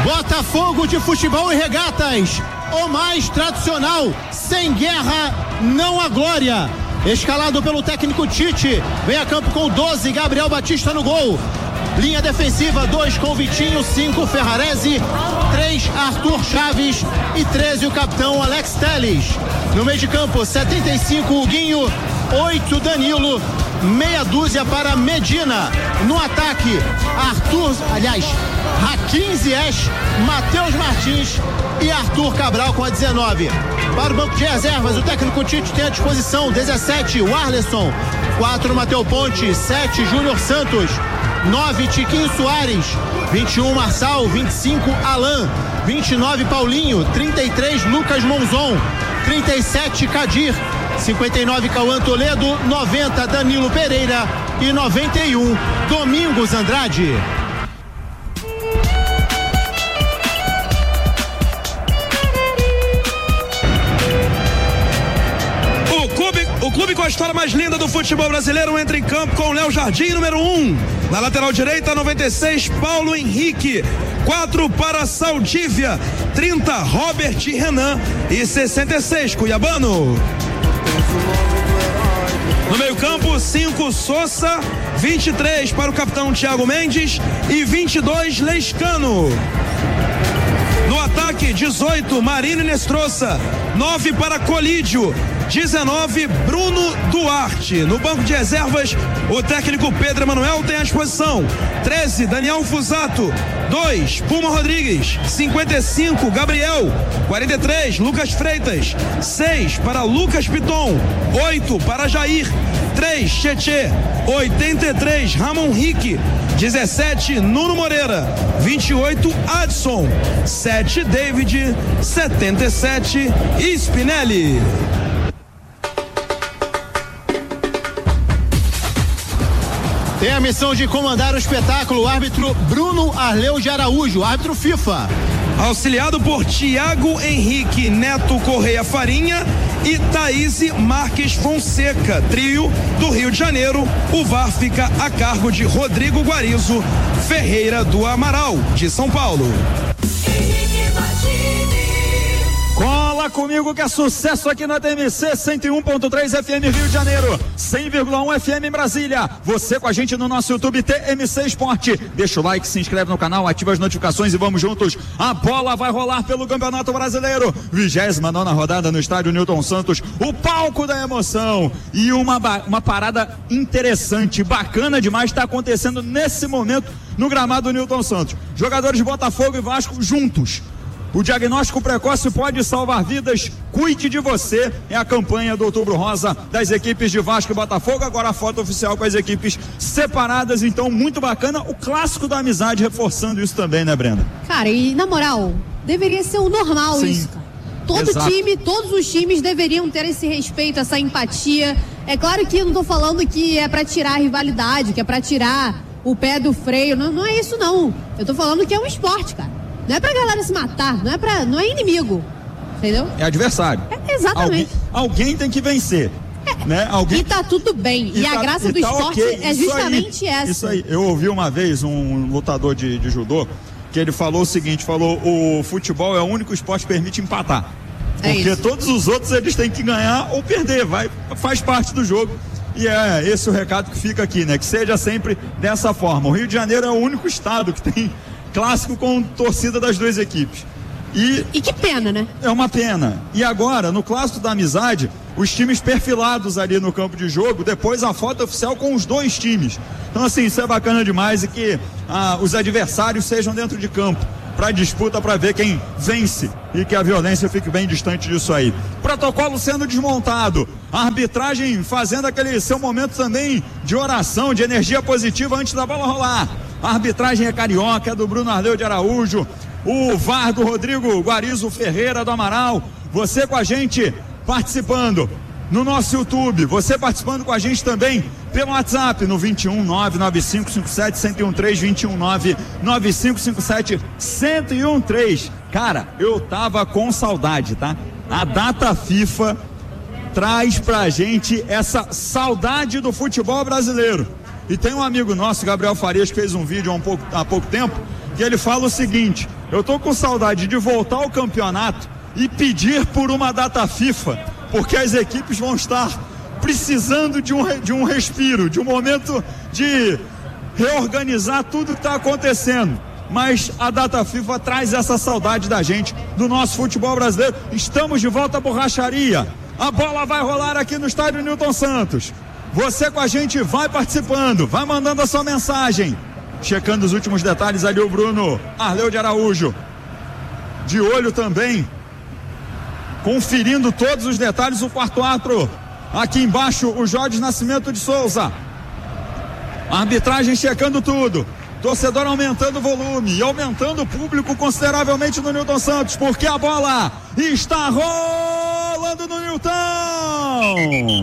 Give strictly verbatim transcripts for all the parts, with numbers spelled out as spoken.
Botafogo de Futebol e Regatas, o mais tradicional, sem guerra não há glória. Escalado pelo técnico Tite, vem a campo com doze, Gabriel Batista no gol. Linha defensiva, dois com Vitinho, cinco Ferrarese, três Arthur Chaves e treze o capitão Alex Telles. No meio de campo, setenta e cinco Huguinho, oito Danilo, meia dúzia para Medina. No ataque, Arthur, aliás, Hakim Ziyech, Matheus Martins e Arthur Cabral com a dezenove. Para o banco de reservas, o técnico Tite tem à disposição dezessete, o Arleson, quatro Mateu Ponte, sete Júnior Santos, nove Tiquinho Soares, vinte e um Marçal, vinte e cinco Alan, vinte e nove Paulinho, trinta e três Lucas Monzon, trinta e sete Kadir, cinquenta e nove Cauã Toledo, noventa Danilo Pereira e noventa e um Domingos Andrade. O clube com a história mais linda do futebol brasileiro entra em campo com o Léo Jardim, número um. Na lateral direita, noventa e seis, Paulo Henrique. quatro para Saldívia. trinta, Robert Renan. E sessenta e seis, Cuiabano. No meio campo, cinco, Sousa. vinte e três para o capitão Thiago Mendes. E vinte e dois, Lescano. No ataque, dezoito, Marino Nestroça. nove para Colídio. dezenove, Bruno Duarte. No banco de reservas, o técnico Pedro Emanuel tem à disposição treze, Daniel Fusato. dois, Puma Rodrigues. cinquenta e cinco, Gabriel. quarenta e três, Lucas Freitas. seis para Lucas Piton. oito para Jair. três, Tietê. oitenta e três, Ramon Rick. dezessete, Nuno Moreira. vinte e oito, Adson. sete, David. setenta e sete, Spinelli. Tem a missão de comandar o espetáculo o árbitro Bruno Arleu de Araújo, árbitro FIFA. Auxiliado por Tiago Henrique Neto Correia Farinha e Thaís Marques Fonseca, trio do Rio de Janeiro. O V A R fica a cargo de Rodrigo Guarizo Ferreira do Amaral, de São Paulo. Cola comigo que é sucesso aqui na T M C cento e um ponto três F M Rio de Janeiro, cem vírgula um F M em Brasília. Você com a gente no nosso YouTube T M C Esporte. Deixa o like, se inscreve no canal, ativa as notificações e vamos juntos. A bola vai rolar pelo Campeonato Brasileiro. vigésima nona rodada no estádio Newton Santos, o palco da emoção. E uma, uma parada interessante, bacana demais, está acontecendo nesse momento no gramado Newton Santos. Jogadores de Botafogo e Vasco juntos. O diagnóstico precoce pode salvar vidas. Cuide de você. É a campanha do Outubro Rosa das equipes de Vasco e Botafogo. Agora a foto oficial com as equipes separadas. Então, muito bacana. O clássico da amizade reforçando isso também, né, Brenda? Cara, e na moral, deveria ser o normal. Sim, isso, cara. Todo exato. time, todos os times deveriam ter esse respeito, essa empatia. É claro que eu não tô falando que é pra tirar a rivalidade, que é pra tirar o pé do freio. Não, não é isso, não. Eu tô falando que é um esporte, cara. Não é pra galera se matar, não é pra, não é inimigo, entendeu? É adversário. É, exatamente. Alguém, alguém tem que vencer, é, né? Alguém... E tá tudo bem, e, e tá, a graça e do tá esporte okay. é justamente aí, essa. Isso aí, eu ouvi uma vez um lutador de, de judô, que ele falou o seguinte, falou, o futebol é o único esporte que permite empatar. É porque isso. Todos os outros eles têm que ganhar ou perder, vai, faz parte do jogo. E é esse o recado que fica aqui, né? Que seja sempre dessa forma. O Rio de Janeiro é o único estado que tem clássico com torcida das duas equipes. E, e que pena, né? É uma pena. E agora, no clássico da amizade, os times perfilados ali no campo de jogo, depois a foto oficial com os dois times. Então, assim, isso é bacana demais e que ah, os adversários sejam dentro de campo para disputa, para ver quem vence e que a violência fique bem distante disso aí. Protocolo sendo desmontado, a arbitragem fazendo aquele seu momento também de oração, de energia positiva antes da bola rolar. A arbitragem é carioca, é do Bruno Arleu de Araújo, o V A R do Rodrigo Guarizo Ferreira do Amaral. Você com a gente participando no nosso YouTube, você participando com a gente também pelo WhatsApp no vinte e um, nove nove cinco cinco sete, um zero um três, vinte e um, nove nove cinco cinco sete, um zero um três. Cara, eu tava com saudade, tá? A data FIFA traz pra gente essa saudade do futebol brasileiro. E tem um amigo nosso, Gabriel Farias, que fez um vídeo há, um pouco, há pouco tempo, que ele fala o seguinte: eu tô com saudade de voltar ao campeonato e pedir por uma data FIFA, porque as equipes vão estar precisando de um, de um respiro, de um momento de reorganizar tudo que está acontecendo. Mas a data FIFA traz essa saudade da gente, do nosso futebol brasileiro. Estamos de volta à borracharia. A bola vai rolar aqui no estádio Newton Santos. Você com a gente vai participando, vai mandando a sua mensagem. Checando os últimos detalhes ali o Bruno Arleu de Araújo. De olho também, conferindo todos os detalhes, o quarto árbitro. Aqui embaixo o Jorge Nascimento de Souza. Arbitragem checando tudo. Torcedor aumentando o volume e aumentando o público consideravelmente no Newton Santos, porque a bola está rolando no Newton.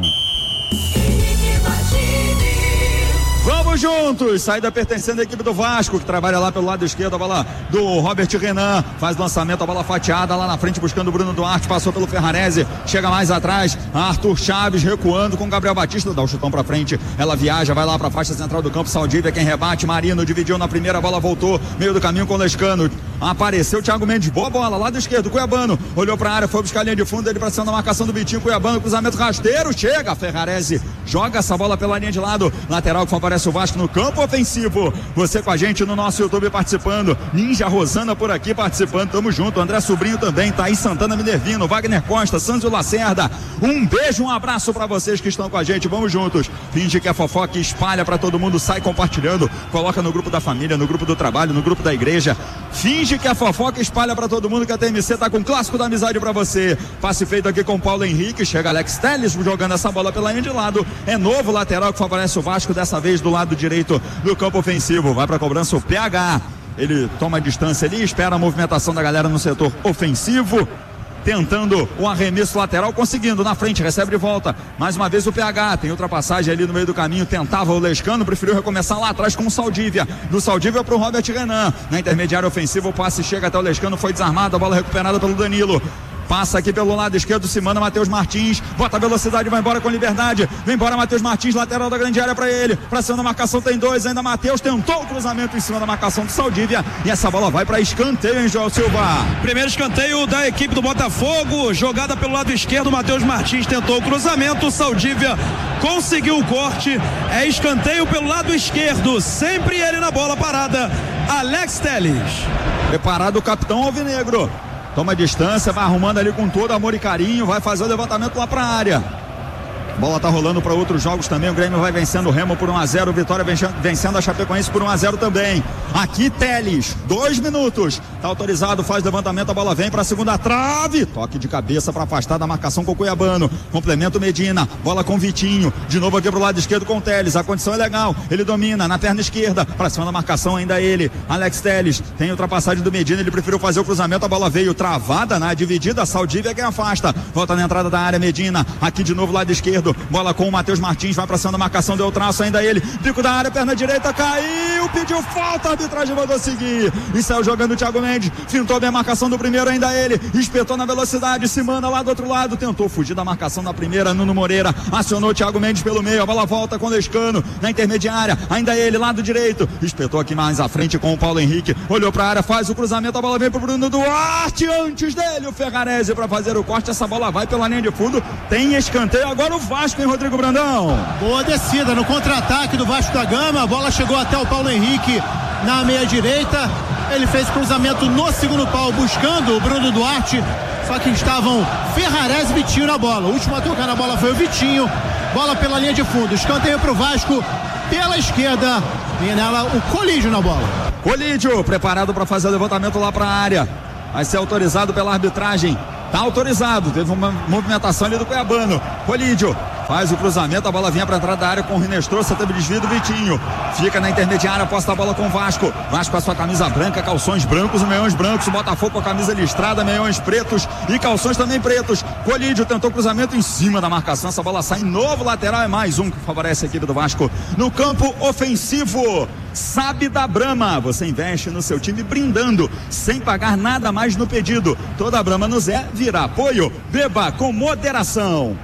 Vamos juntos, saída pertencendo à equipe do Vasco, que trabalha lá pelo lado esquerdo, a bola do Robert Renan, faz lançamento, a bola fatiada lá na frente, buscando o Bruno Duarte, passou pelo Ferrarese, chega mais atrás, Arthur Chaves recuando com Gabriel Batista, dá o chutão pra frente, ela viaja, vai lá pra faixa central do campo, Saldívia quem rebate, Marino dividiu na primeira, a bola voltou, meio do caminho com o Lescano, apareceu o Thiago Mendes, boa bola, lado esquerdo, Cuiabano, olhou pra área, foi buscar a linha de fundo, ele pra cima da marcação do Vitinho, Cuiabano, cruzamento rasteiro, chega, Ferrarese, joga essa bola pela linha de lado, lateral que favorece o Vasco no campo ofensivo. Você com a gente no nosso YouTube participando. Ninja Rosana por aqui participando. Tamo junto. André Sobrinho também. Thaís Santana Minervino. Wagner Costa. Sandro Lacerda. Um beijo, um abraço pra vocês que estão com a gente. Vamos juntos. Finge que é fofoca, espalha pra todo mundo. Sai compartilhando. Coloca no grupo da família, no grupo do trabalho, no grupo da igreja. Finge que é fofoca, espalha pra todo mundo que a T M C tá com o clássico da amizade pra você. Passe feito aqui com Paulo Henrique. Chega Alex Telles jogando essa bola pela linha de lado. É novo lateral que favorece o Vasco, dessa vez do lado direito do campo ofensivo. Vai pra cobrança o P H. Ele toma a distância ali, espera a movimentação da galera no setor ofensivo. Tentando o arremesso lateral, conseguindo na frente, recebe de volta, mais uma vez o P H, tem ultrapassagem ali no meio do caminho, tentava o Lescano, preferiu recomeçar lá atrás com o Saldívia, do Saldívia para o Robert Renan, na intermediária ofensiva o passe chega até o Lescano, foi desarmado, a bola recuperada pelo Danilo. Passa aqui pelo lado esquerdo, se manda Matheus Martins, bota a velocidade, vai embora com liberdade, vem embora Matheus Martins, lateral da grande área pra ele, pra cima da marcação tem dois, ainda Matheus tentou o cruzamento em cima da marcação do Saldívia, e essa bola vai pra escanteio, hein, João Silva? Primeiro escanteio da equipe do Botafogo, jogada pelo lado esquerdo, Matheus Martins tentou o cruzamento, o Saldívia conseguiu o corte, é escanteio pelo lado esquerdo, sempre ele na bola parada, Alex Telles. Preparado o capitão alvinegro. Toma distância, vai arrumando ali com todo amor e carinho, vai fazer o levantamento lá pra área. Bola tá rolando para outros jogos também. O Grêmio vai vencendo o Remo por um a zero. Vitória vencendo a Chapecoense por um a zero também. Aqui Telles, dois minutos. Tá autorizado, faz levantamento, a bola vem para a segunda trave. Toque de cabeça para afastar da marcação com o Cuiabano. Complemento Medina. Bola com Vitinho. De novo aqui pro lado esquerdo com o Telles. A condição é legal. Ele domina na perna esquerda. Para cima da marcação ainda ele. Alex Telles. Tem ultrapassagem do Medina. Ele preferiu fazer o cruzamento. A bola veio travada na dividida. Saldívia quem afasta. Volta na entrada da área. Medina. Aqui de novo lado esquerdo. Bola com o Matheus Martins, vai pra cima da marcação, deu traço ainda ele, bico da área, perna direita, caiu, pediu falta, a arbitragem mandou seguir, e saiu jogando o Thiago Mendes, fintou bem a marcação do primeiro ainda ele, espetou na velocidade, se manda lá do outro lado, tentou fugir da marcação da primeira, Nuno Moreira, acionou o Thiago Mendes pelo meio, a bola volta com o Lescano, na intermediária, ainda ele, lado direito, espetou aqui mais à frente com o Paulo Henrique, olhou pra área, faz o cruzamento, a bola vem pro Bruno Duarte, antes dele o Ferrarese pra fazer o corte, essa bola vai pela linha de fundo, tem escanteio, agora o Vasco, hein, Rodrigo Brandão? Boa descida no contra-ataque do Vasco da Gama, a bola chegou até o Paulo Henrique na meia direita, ele fez cruzamento no segundo pau buscando o Bruno Duarte, só que estavam Ferrarese e Vitinho na bola, o último a tocar na bola foi o Vitinho, bola pela linha de fundo, escanteio pro Vasco pela esquerda, e nela o Colídio na bola. Colídio preparado para fazer o levantamento lá para a área, vai ser autorizado pela arbitragem. Tá autorizado, teve uma movimentação ali do Cuiabano. Colídio faz o cruzamento, a bola vinha para entrada da área com o Rinestrosa, teve desvio do Vitinho. Fica na intermediária, posta a bola com o Vasco. Vasco com a sua camisa branca, calções brancos e meiões brancos. Botafogo com a camisa listrada, meiões pretos e calções também pretos. Colídio tentou cruzamento em cima da marcação. Essa bola sai novo lateral, é mais um que favorece a equipe do Vasco no campo ofensivo. Sabe da Brahma, você investe no seu time brindando, sem pagar nada mais no pedido. Toda a Brahma no Zé vira apoio, beba com moderação.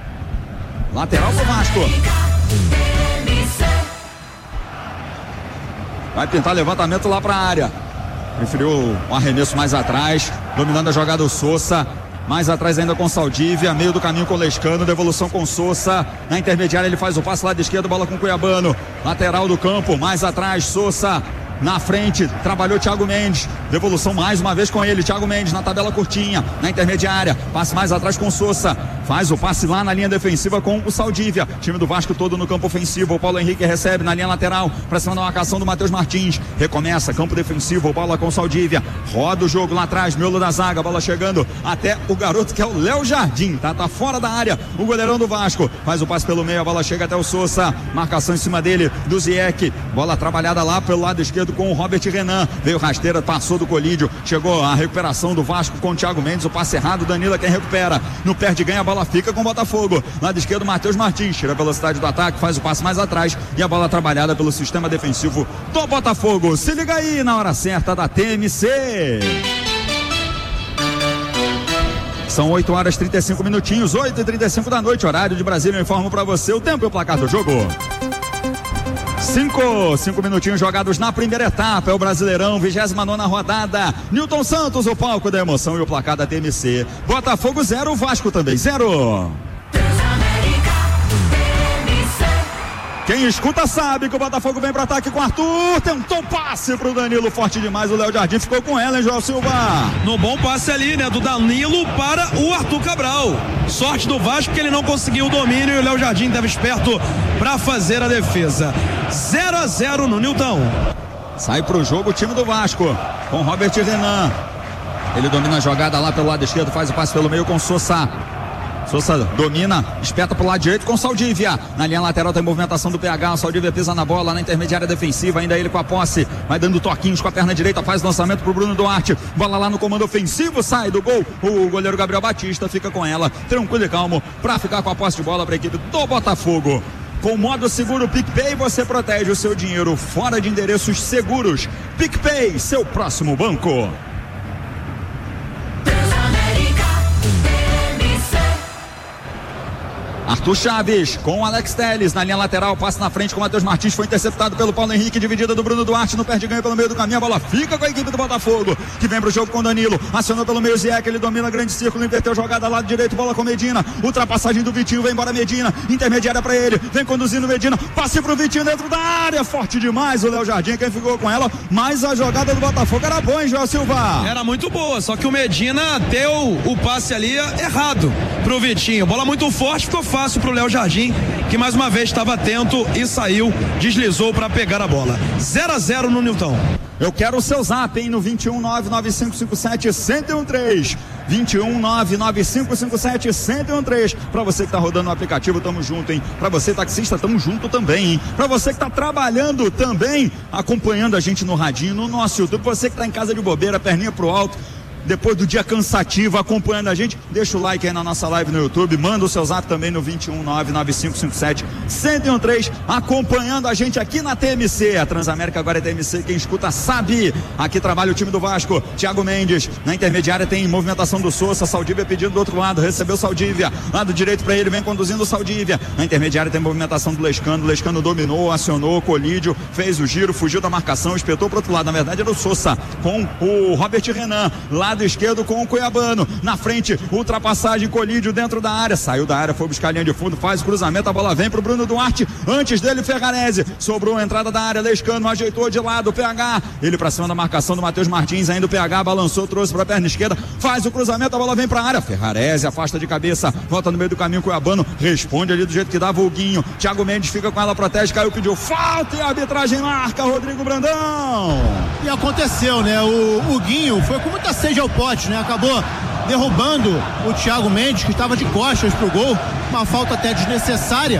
Lateral pro Vasco. Vai tentar levantamento lá pra área. preferiu um arremesso mais atrás, dominando a jogada o Sousa. Mais atrás ainda com Saldívia, meio do caminho com Lescano, devolução com Sousa, na intermediária ele faz o passe lado esquerdo, bola com Cuiabano, lateral do campo, mais atrás, Sousa, na frente, trabalhou Thiago Mendes, devolução mais uma vez com ele, Thiago Mendes na tabela curtinha, na intermediária, passe mais atrás com Sousa, faz o passe lá na linha defensiva com o Saldívia, time do Vasco todo no campo ofensivo, o Paulo Henrique recebe na linha lateral, pra cima da marcação do Matheus Martins, recomeça, campo defensivo, bola com Saldívia, roda o jogo lá atrás, miolo da zaga, bola chegando até o garoto que é o Léo Jardim, tá, tá fora da área, o goleirão do Vasco, faz o passe pelo meio, a bola chega até o Sousa, marcação em cima dele, do Zieck, bola trabalhada lá pelo lado esquerdo com o Robert Renan, veio rasteira, passou do Colídio, chegou a recuperação do Vasco com o Thiago Mendes, o passe errado, Danilo é quem recupera, no perde ganha, a bola fica com o Botafogo, lado esquerdo Matheus Martins, tira a velocidade do ataque, faz o passe mais atrás e a bola trabalhada pelo sistema defensivo do Botafogo. Se liga aí na hora certa da T M C. São oito horas e trinta e cinco minutinhos, oito e trinta e cinco da noite, horário de Brasília. Eu informo pra você o tempo e o placar do jogo. Cinco, cinco minutinhos jogados na primeira etapa, é o Brasileirão, vigésima nona rodada. Newton Santos, o palco da emoção e o placar da T M C. Botafogo zero, Vasco também zero. Quem escuta sabe que o Botafogo vem para ataque com Arthur, tentou passe pro Danilo, forte demais, o Léo Jardim ficou com ela, hein, João Silva? No bom passe ali, né, do Danilo para o Arthur Cabral. Sorte do Vasco que ele não conseguiu o domínio e o Léo Jardim estava esperto para fazer a defesa. zero a zero no Newton. Sai pro jogo o time do Vasco, com Robert Renan. Ele domina a jogada lá pelo lado esquerdo, faz o passe pelo meio com Sousa. Sousa domina, espeta pro lado direito com Saldívia, na linha lateral tem movimentação do P H, o Saldívia pisa na bola, na intermediária defensiva, ainda ele com a posse, vai dando toquinhos com a perna direita, faz lançamento pro Bruno Duarte, bola lá no comando ofensivo, sai do gol, o goleiro Gabriel Batista fica com ela, tranquilo e calmo, pra ficar com a posse de bola pra equipe do Botafogo. Com o modo seguro PicPay, você protege o seu dinheiro fora de endereços seguros. PicPay, seu próximo banco. Arthur Chaves com o Alex Telles na linha lateral, passe na frente com o Matheus Martins, foi interceptado pelo Paulo Henrique, dividida do Bruno Duarte, no perde ganho pelo meio do caminho, a bola fica com a equipe do Botafogo, que vem pro jogo com Danilo, acionou pelo meio Zieck, ele domina grande círculo, inverteu jogada lado direito, bola com Medina, ultrapassagem do Vitinho, vem embora Medina, intermediária pra ele, vem conduzindo Medina, passe pro Vitinho dentro da área, forte demais o Léo Jardim, quem ficou com ela, mas a jogada do Botafogo era boa, hein, João Silva? Era muito boa, só que o Medina deu o passe ali errado pro Vitinho, bola muito forte, ficou fácil pro Léo Jardim, que mais uma vez estava atento e saiu, deslizou para pegar a bola. zero a zero no Newton. Eu quero o seu zap, hein, no vinte e um nove nove cinco cinco sete um zero um três. vinte e um nove nove cinco cinco sete um zero um três. Pra você que tá rodando o aplicativo, tamo junto, hein? Pra você taxista, tamo junto também, hein? Pra você que tá trabalhando também, acompanhando a gente no radinho, no nosso YouTube, você que tá em casa de bobeira, perninha pro alto, depois do dia cansativo, acompanhando a gente, deixa o like aí na nossa live no YouTube, manda o seu zap também no vinte e um nove nove cinco cinco sete um zero um três, acompanhando a gente aqui na T M C, a Transamérica agora é T M C, quem escuta sabe, aqui trabalha o time do Vasco, Thiago Mendes, na intermediária tem movimentação do Sousa, Saldívia pedindo do outro lado, recebeu Saldívia, lado direito pra ele, vem conduzindo o Saldívia, na intermediária tem movimentação do Lescano, o Lescano dominou, acionou, Colídio, fez o giro, fugiu da marcação, espetou pro outro lado, na verdade era o Sousa, com o Robert Renan, lá lado esquerdo com o Cuiabano, na frente, ultrapassagem, Colídio dentro da área, saiu da área, foi buscar a linha de fundo, faz o cruzamento, a bola vem pro Bruno Duarte, antes dele Ferrarese, sobrou a entrada da área, Lescano ajeitou de lado, P H, ele pra cima da marcação do Matheus Martins, ainda o P H balançou, trouxe pra perna esquerda, faz o cruzamento, a bola vem pra área, Ferrarese afasta de cabeça, volta no meio do caminho, Cuiabano responde ali do jeito que dava o Guinho, Thiago Mendes fica com ela, protege, caiu, pediu falta e a arbitragem marca, Rodrigo Brandão. E aconteceu, né? O, o Guinho foi com muita sede ao pote, né? Acabou derrubando o Thiago Mendes, que estava de costas pro gol, uma falta até desnecessária.